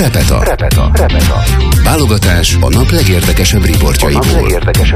Repeta. Válogatás a nap legérdekesebb riportjaiból.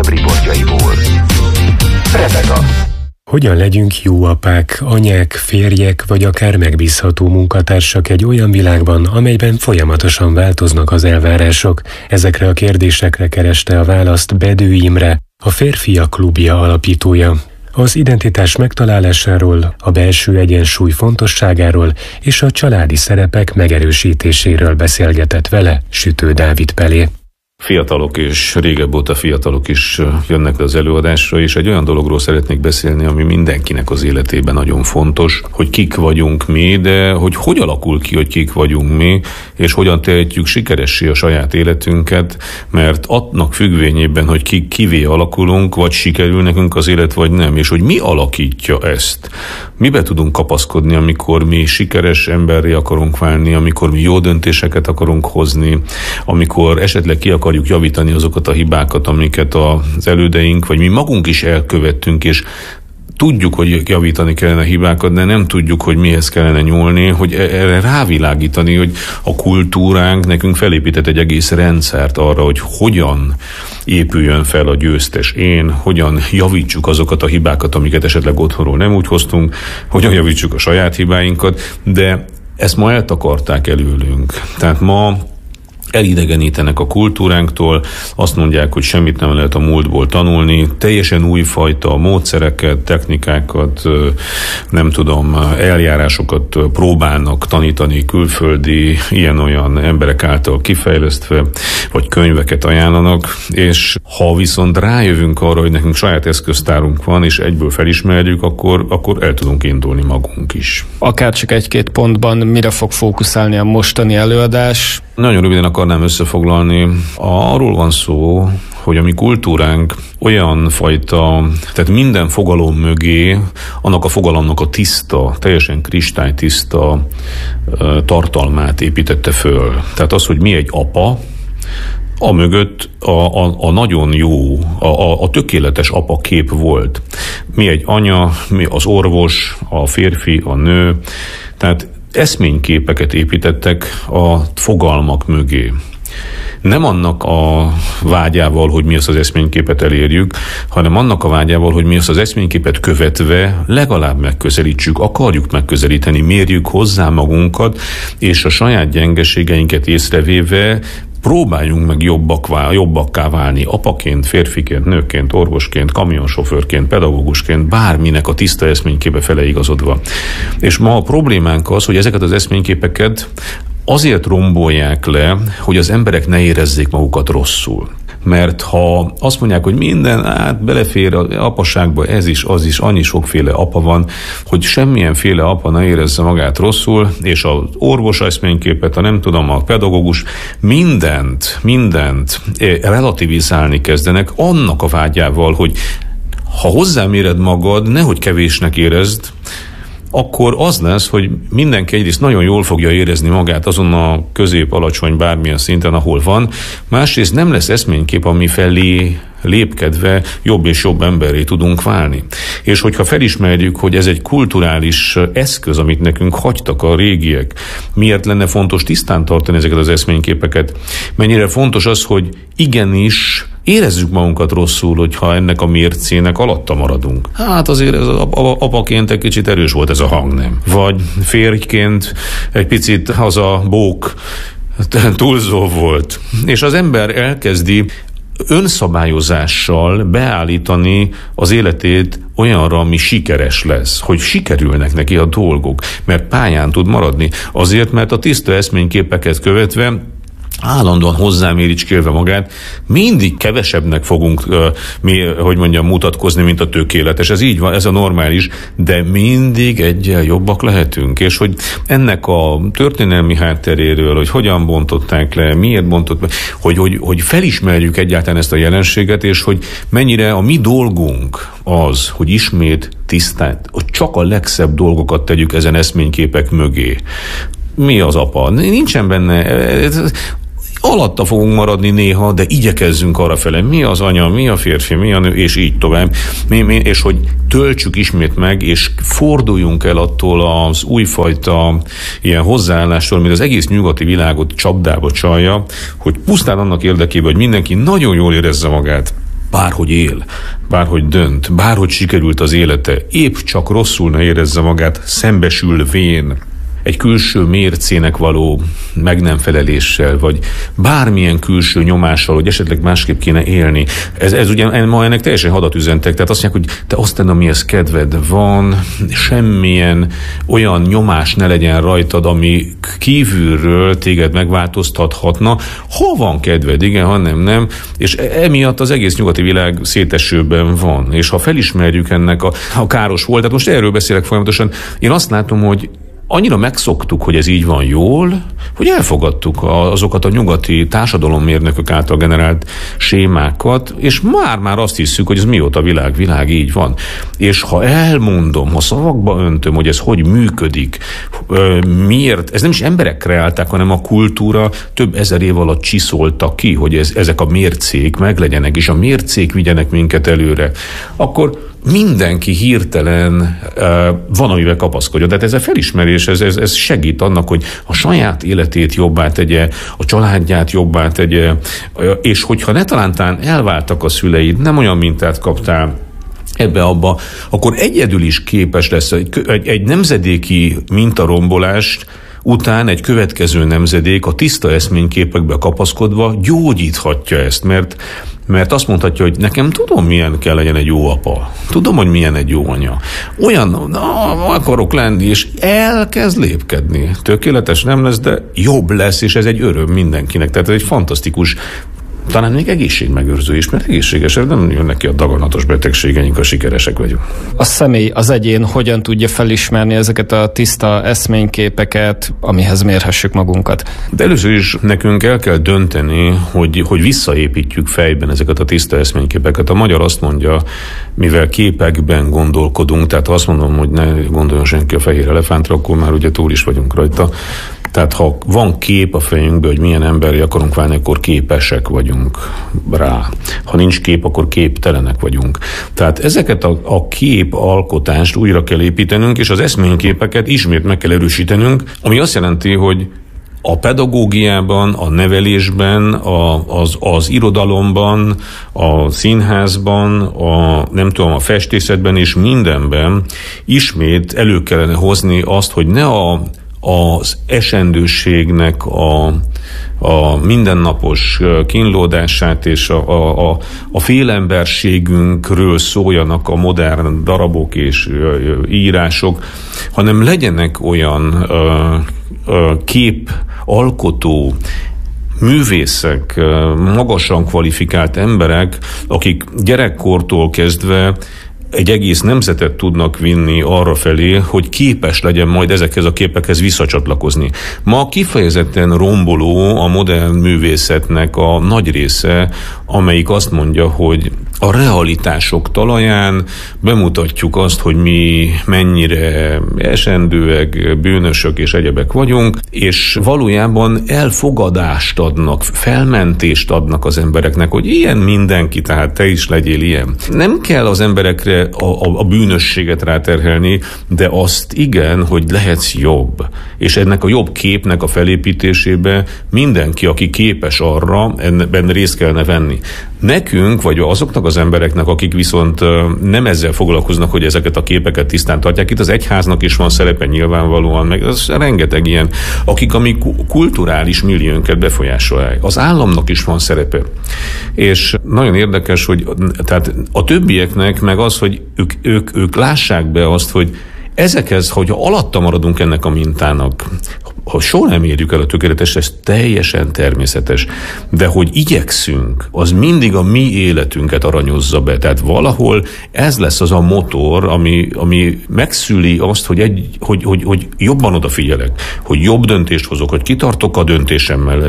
Repeta. Hogyan legyünk jó apák, anyák, férjek vagy akár megbízható munkatársak egy olyan világban, amelyben folyamatosan változnak az elvárások? Ezekre a kérdésekre kereste a választ Bedő Imre, a Férfiak Klubja alapítója. Az identitás megtalálásáról, a belső egyensúly fontosságáról és a családi szerepek megerősítéséről beszélgetett vele Sütő Dávid Pelé. Fiatalok és régebb óta fiatalok is jönnek az előadásra, és egy olyan dologról szeretnék beszélni, ami mindenkinek az életében nagyon fontos, hogy kik vagyunk mi, de hogy alakul ki, hogy kik vagyunk mi, és hogyan tehetjük sikeressé a saját életünket, mert annak függvényében, hogy kivé alakulunk, vagy sikerül nekünk az élet, vagy nem, és hogy mi alakítja ezt. Mibe tudunk kapaszkodni, amikor mi sikeres emberré akarunk válni, amikor mi jó döntéseket akarunk hozni, amikor esetleg ki akarjuk javítani azokat a hibákat, amiket az elődeink, vagy mi magunk is elkövettünk, és tudjuk, hogy javítani kellene hibákat, de nem tudjuk, hogy mihez kellene nyúlni, hogy erre rávilágítani, hogy a kultúránk nekünk felépített egy egész rendszert arra, hogy hogyan épüljön fel a győztes én, hogyan javítsuk azokat a hibákat, amiket esetleg otthonról nem úgy hoztunk, hogyan javítsuk a saját hibáinkat, de ezt ma eltakarták előlünk. Tehát ma elidegenítenek a kultúránktól, azt mondják, hogy semmit nem lehet a múltból tanulni, teljesen újfajta módszereket, technikákat, nem tudom, eljárásokat próbálnak tanítani külföldi, ilyen-olyan emberek által kifejlesztve, vagy könyveket ajánlanak, és ha viszont rájövünk arra, hogy nekünk saját eszköztárunk van, és egyből felismerjük, akkor el tudunk indulni magunk is. Akár csak egy-két pontban mire fog fókuszálni a mostani előadás? Nagyon röviden akarnám összefoglalni. Arról van szó, hogy a mi kultúránk olyan fajta, tehát minden fogalom mögé, annak a fogalomnak a tiszta, teljesen kristálytiszta tartalmát építette föl. Tehát az, hogy mi egy apa, amögött a nagyon jó, a tökéletes apa kép volt. Mi egy anya, mi az orvos, a férfi, a nő, tehát eszményképeket építettek a fogalmak mögé. Nem annak a vágyával, hogy mi azt az eszményképet elérjük, hanem annak a vágyával, hogy mi azt az eszményképet követve legalább megközelítsük, akarjuk megközelíteni, mérjük hozzá magunkat, és a saját gyengeségeinket észrevéve próbáljunk meg jobbakká válni apaként, férfiként, nőként, orvosként, kamionsofőrként, pedagógusként, bárminek a tiszta eszményképe fele igazodva. És ma a problémánk az, hogy ezeket az eszményképeket azért rombolják le, hogy az emberek ne érezzék magukat rosszul. Mert ha azt mondják, hogy minden belefér az apaságba, ez is, az is, annyi sokféle apa van, hogy semmilyenféle apa ne érezze magát rosszul, és az orvos eszményképet, a pedagógus, mindent relativizálni kezdenek annak a vágyával, hogy ha hozzám éred magad, nehogy kevésnek érezd, akkor az lesz, hogy mindenki egyrészt nagyon jól fogja érezni magát azon a közép-alacsony bármilyen szinten, ahol van, másrészt nem lesz eszménykép, ami felé lépkedve jobb és jobb emberré tudunk válni. És hogyha felismerjük, hogy ez egy kulturális eszköz, amit nekünk hagytak a régiek, miért lenne fontos tisztán tartani ezeket az eszményképeket, mennyire fontos az, hogy igenis érezzük magunkat rosszul, hogyha ennek a mércének alatta maradunk. Hát azért ez apaként egy kicsit erős volt ez a hang, nem? Vagy férjként egy picit az a bók túlzó volt. És az ember elkezdi önszabályozással beállítani az életét olyanra, ami sikeres lesz, hogy sikerülnek neki a dolgok, mert pályán tud maradni. Azért, mert a tiszta eszményképeket követve állandóan hozzám éricskélve magát, mindig kevesebbnek fogunk mutatkozni, mint a tökéletes. Ez így van, ez a normális, de mindig egyel jobbak lehetünk. És hogy ennek a történelmi hátteréről, hogy hogyan bontották le, miért bontották, hogy felismerjük egyáltalán ezt a jelenséget, és hogy mennyire a mi dolgunk az, hogy ismét tisztán, hogy csak a legszebb dolgokat tegyük ezen eszményképek mögé. Mi az apa? Nincsen benne... alatta fogunk maradni néha, de igyekezzünk arrafele, mi az anya, mi a férfi, mi a nő, és így tovább. És hogy töltsük ismét meg, és forduljunk el attól az újfajta ilyen hozzáállástól, mint az egész nyugati világot csapdába csalja, hogy pusztán annak érdekében, hogy mindenki nagyon jól érezze magát, bárhogy él, bárhogy dönt, bárhogy sikerült az élete, épp csak rosszul ne érezze magát, szembesülvén egy külső mércének való meg nem feleléssel, vagy bármilyen külső nyomással, hogy esetleg másképp kéne élni. Ez ugye ma ennek teljesen hadat üzentek, tehát azt mondják, hogy te azt tenni, amihez kedved van, semmilyen olyan nyomás ne legyen rajtad, ami kívülről téged megváltoztathatna, ha van kedved, igen, ha nem, és emiatt az egész nyugati világ szétesőben van, és ha felismerjük ennek a káros volt, tehát most erről beszélek folyamatosan, én azt látom, hogy annyira megszoktuk, hogy ez így van jól, hogy elfogadtuk azokat a nyugati társadalommérnökök által generált sémákat, és már azt hiszük, hogy ez mióta világ így van. És ha elmondom, ha szavakba öntöm, hogy ez hogy működik, miért, ez nem is emberek kreálták, hanem a kultúra több ezer év alatt csiszolta ki, hogy ezek a mércék meglegyenek, és a mércék vigyenek minket előre, akkor mindenki hirtelen van, amivel kapaszkodjon. Tehát ez a felismerés, ez segít annak, hogy a saját életét jobbá tegye, a családját jobbá tegye, és hogyha netalántán elváltak a szüleid, nem olyan mintát kaptál ebbe-abba, akkor egyedül is képes lesz egy nemzedéki mintarombolást után egy következő nemzedék a tiszta eszményképekbe kapaszkodva gyógyíthatja ezt, mert azt mondhatja, hogy nekem tudom, milyen kell legyen egy jó apa. Tudom, hogy milyen egy jó anya. Olyan, akarok lenni, és elkezd lépkedni. Tökéletes nem lesz, de jobb lesz, és ez egy öröm mindenkinek. Tehát ez egy fantasztikus, talán még egészségmegőrző is, mert egészségesebb nem jönnek ki a daganatos betegségeink, ha sikeresek vagyunk. A személy, az egyén hogyan tudja felismerni ezeket a tiszta eszményképeket, amihez mérhessük magunkat? De először is nekünk el kell dönteni, hogy visszaépítjük fejben ezeket a tiszta eszményképeket. A magyar azt mondja, mivel képekben gondolkodunk, tehát ha azt mondom, hogy ne gondoljon senki a fehér elefántra, akkor már ugye túl is vagyunk rajta. Tehát ha van kép a fejünkben, hogy milyen emberi akarunk válni, akkor képesek vagyunk rá. Ha nincs kép, akkor képtelenek vagyunk. Tehát ezeket a képalkotást újra kell építenünk, és az eszményképeket ismét meg kell erősítenünk, ami azt jelenti, hogy a pedagógiában, a nevelésben, az irodalomban, a színházban, a festészetben és mindenben ismét elő kellene hozni azt, hogy ne az esendőségnek a mindennapos kínlódását és a félemberségünkről szóljanak a modern darabok és írások, hanem legyenek olyan képalkotó művészek, magasan kvalifikált emberek, akik gyerekkortól kezdve egy egész nemzetet tudnak vinni arra felé, hogy képes legyen majd ezekhez a képekhez visszacsatlakozni. Ma kifejezetten romboló a modern művészetnek a nagy része, amelyik azt mondja, hogy a realitások talaján bemutatjuk azt, hogy mi mennyire esendőek, bűnösök és egyebek vagyunk, és valójában elfogadást adnak, felmentést adnak az embereknek, hogy ilyen mindenki, tehát te is legyél ilyen. Nem kell az emberekre a bűnösséget ráterhelni, de azt igen, hogy lehetsz jobb. És ennek a jobb képnek a felépítésébe mindenki, aki képes arra, ebben részt kellene venni. Nekünk, vagy azoknak az embereknek, akik viszont nem ezzel foglalkoznak, hogy ezeket a képeket tisztán tartják, itt az egyháznak is van szerepe nyilvánvalóan, meg az rengeteg ilyen, akik a mi kulturális milliónkat befolyásolják. Az államnak is van szerepe. És nagyon érdekes, hogy tehát a többieknek meg az, hogy ők lássák be azt, hogy ezekhez, hogyha alatta maradunk ennek a mintának, ha soha nem érjük el a tökéletes, ez teljesen természetes. De hogy igyekszünk, az mindig a mi életünket aranyozza be. Tehát valahol ez lesz az a motor, ami megszüli azt, hogy jobban odafigyelek, hogy jobb döntést hozok, hogy kitartok a döntésem mellett.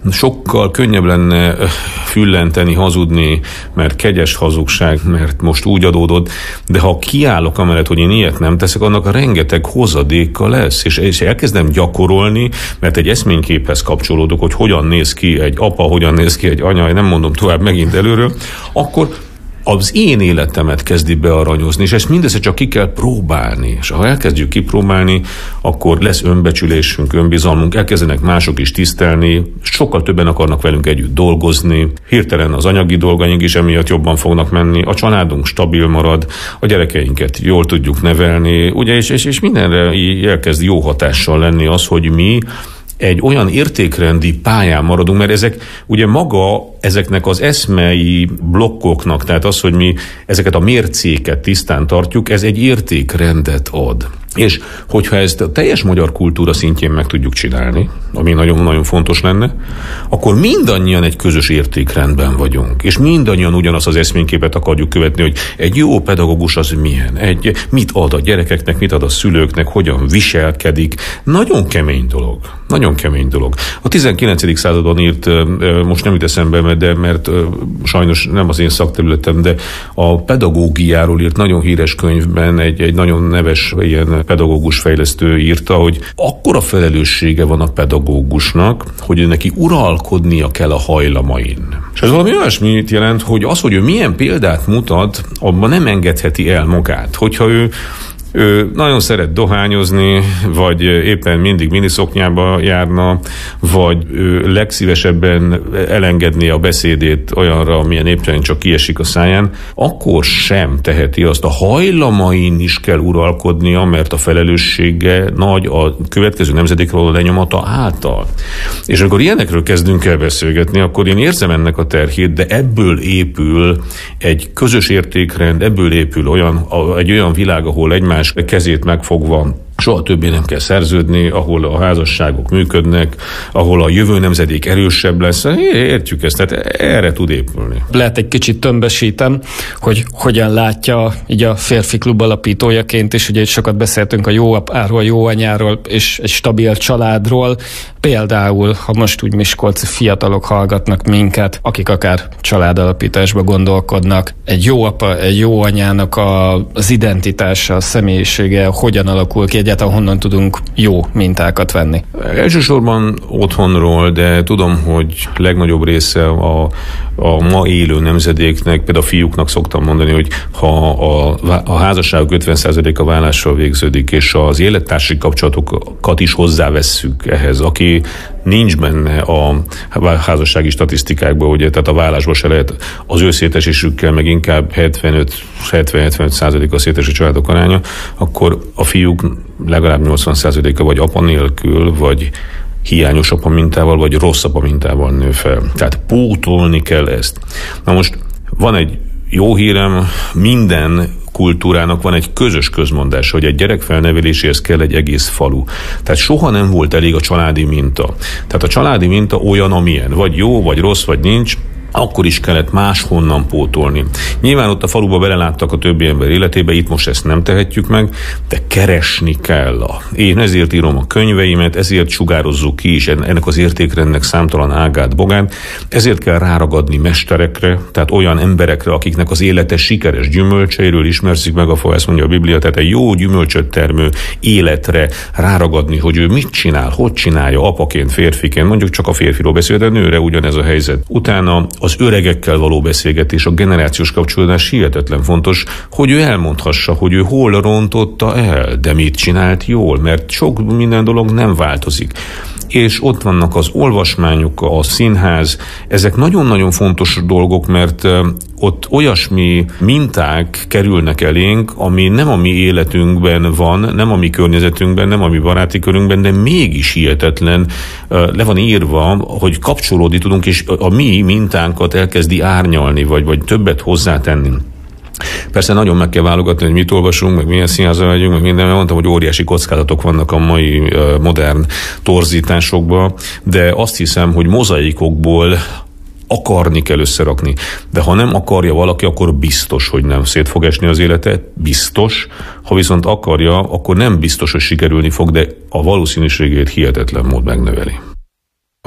sokkal könnyebb lenne füllenteni, hazudni, mert kegyes hazugság, mert most úgy adódott, de ha kiállok amellett, hogy én ilyet nem teszek, annak a rengeteg hozadéka lesz, és elkezdem gyakorolni, mert egy eszményképhez kapcsolódok, hogy hogyan néz ki egy apa, hogyan néz ki egy anya, nem mondom tovább megint előről, akkor az én életemet kezdi bearanyozni, és ezt mindezzel csak ki kell próbálni. És ha elkezdjük kipróbálni, akkor lesz önbecsülésünk, önbizalmunk, elkezdenek mások is tisztelni, sokkal többen akarnak velünk együtt dolgozni, hirtelen az anyagi dolgaink is emiatt jobban fognak menni, a családunk stabil marad, a gyerekeinket jól tudjuk nevelni, ugye, és mindenre elkezd jó hatással lenni az, hogy mi egy olyan értékrendi pályán maradunk, mert ezek ugye maga ezeknek az eszmei blokkoknak, tehát az, hogy mi ezeket a mércéket tisztán tartjuk, ez egy értékrendet ad. És hogyha ezt a teljes magyar kultúra szintjén meg tudjuk csinálni, ami nagyon-nagyon fontos lenne, akkor mindannyian egy közös értékrendben vagyunk, és mindannyian ugyanazt az eszményképet akarjuk követni, hogy egy jó pedagógus az milyen, mit ad a gyerekeknek, mit ad a szülőknek, hogyan viselkedik. Nagyon kemény dolog. Nagyon kemény dolog. A 19. századon írt, most nem jut eszembe, mert sajnos nem az én szakterületem, de a pedagógiáról írt nagyon híres könyvben egy nagyon neves ilyen pedagógus fejlesztő írta, hogy akkora felelőssége van a pedagógusnak, hogy neki uralkodnia kell a hajlamain. És ez valami olyasmit jelent, hogy az, hogy ő milyen példát mutat, abban nem engedheti el magát. Hogyha ő nagyon szeret dohányozni, vagy éppen mindig miniszoknyába járna, vagy ő legszívesebben elengedné a beszédét olyanra, amilyen éppen csak kiesik a száján, akkor sem teheti azt. A hajlamain is kell uralkodnia, mert a felelőssége nagy a következő nemzedékre való lenyomata által. És amikor ilyenekről kezdünk el beszélgetni, akkor én érzem ennek a terhét, de ebből épül egy közös értékrend, ebből épül egy olyan világ, ahol egymás kezét megfogva soha többé nem kell szerződni, ahol a házasságok működnek, ahol a jövő nemzedék erősebb lesz. Értjük ezt, tehát erre tud épülni. Lehet egy kicsit tömbösítem, hogy hogyan látja így a Férfi Klub alapítójaként, és ugye sokat beszéltünk a jó apáról, jó anyáról, és egy stabil családról. Például, ha most úgy miskolci fiatalok hallgatnak minket, akik akár családalapításba gondolkodnak, egy jó apa, egy jó anyának az identitása, a személyisége hogyan alakul ki, egyáltalán honnan tudunk jó mintákat venni? Elsősorban otthonról, de tudom, hogy legnagyobb része a ma élő nemzedéknek, például a fiúknak szoktam mondani, hogy ha a házasságok 50%-a vállással végződik, és az élettársi kapcsolatokat is hozzávesszük ehhez, aki nincs benne a házassági statisztikákban, ugye, tehát a vállásba se lehet az ő szétesésükkel, meg inkább 70-75% a széteső családok aránya, akkor a fiúk legalább 80%-a vagy apa nélkül, vagy hiányos apa mintával, vagy rossz apa mintával nő fel. Tehát pótolni kell ezt. Na most van egy jó hírem, minden kultúrának van egy közös közmondás, hogy egy gyerek felneveléséhez kell egy egész falu. Tehát soha nem volt elég a családi minta. Tehát a családi minta olyan, amilyen. Vagy jó, vagy rossz, vagy nincs, akkor is kellett máshonnan pótolni. Nyilván ott a faluba beleláttak a többi ember életébe, itt most ezt nem tehetjük meg, de keresni kell. Én ezért írom a könyveimet, ezért sugározzuk ki is ennek az értékrendnek számtalan ágát, bogát, ezért kell ráragadni mesterekre, tehát olyan emberekre, akiknek az élete sikeres gyümölcseiről ismerszik meg ezt mondja a Biblia, tehát egy jó gyümölcsöt termő életre ráragadni, hogy ő mit csinál, hogy csinálja, apaként, férfiként, mondjuk csak a férfiról beszél, de nőre ugyanez a helyzet. Utána az öregekkel való beszélgetés, a generációs kapcsolódás hihetetlen fontos, hogy ő elmondhassa, hogy ő hol rontotta el, de mit csinált jól, mert sok minden dolog nem változik. És ott vannak az olvasmányok, a színház, ezek nagyon-nagyon fontos dolgok, mert ott olyasmi minták kerülnek elénk, ami nem a mi életünkben van, nem a mi környezetünkben, nem a mi baráti körünkben, de mégis hihetetlen le van írva, hogy kapcsolódni tudunk, és a mi mintánkat elkezdi árnyalni, vagy többet hozzátenni. Persze nagyon meg kell válogatni, hogy mit olvasunk, meg milyen színházba megyünk, meg minden, mondtam, hogy óriási kockázatok vannak a mai modern torzításokban, de azt hiszem, hogy mozaikokból akarni kell összerakni. De ha nem akarja valaki, akkor biztos, hogy nem szét fog esni az élete, biztos. Ha viszont akarja, akkor nem biztos, hogy sikerülni fog, de a valószínűségét hihetetlen mód megnöveli.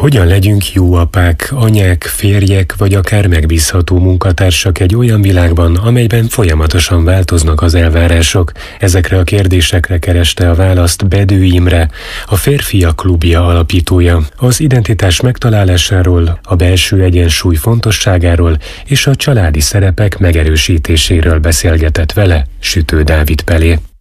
Hogyan legyünk jó apák, anyák, férjek vagy akár megbízható munkatársak egy olyan világban, amelyben folyamatosan változnak az elvárások? Ezekre a kérdésekre kereste a választ Bedő Imre, a Férfiak Klubja alapítója. Az identitás megtalálásáról, a belső egyensúly fontosságáról és a családi szerepek megerősítéséről beszélgetett vele Sütő Dávid Pelé.